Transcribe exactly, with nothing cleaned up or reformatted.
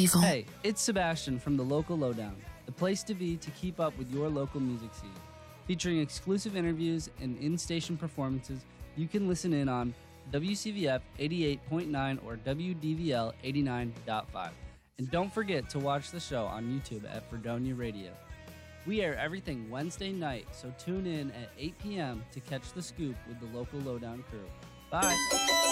evil. Hey, it's Sebastian from the Local Lowdown, the place to be to keep up with your local music scene. Featuring exclusive interviews and in-station performances, you can listen in on W C V F eighty-eight point nine or W D V L eighty-nine point five. And don't forget to watch the show on YouTube at Fredonia Radio. We air everything Wednesday night, so tune in at eight p.m. to catch the scoop with the Local Lowdown crew. Bye!